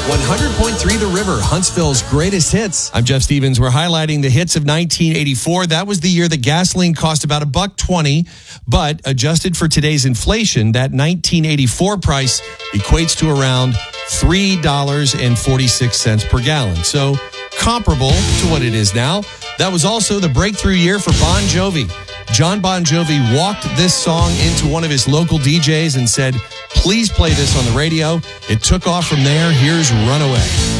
100.3 The River, Huntsville's greatest hits. I'm Jeff Stevens. We're highlighting the hits of 1984. That was the year that gasoline cost about $1.20, but adjusted for today's inflation, that 1984 price equates to around $3.46 per gallon. So comparable to what it is now. That was also the breakthrough year for Bon Jovi. John Bon Jovi walked this song into one of his local DJs and said, "Please play this on the radio." It took off from there. Here's Runaway.